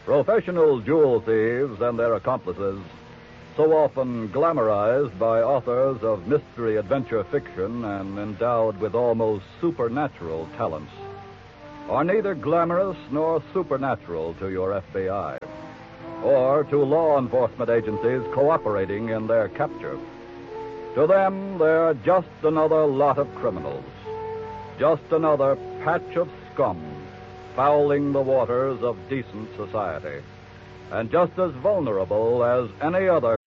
Professional jewel thieves and their accomplices, so often glamorized by authors of mystery adventure fiction and endowed with almost supernatural talents, are neither glamorous nor supernatural to your FBI, or to law enforcement agencies cooperating in their capture. To them, they're just another lot of criminals, just another patch of scum fouling the waters of decent society, and just as vulnerable as any other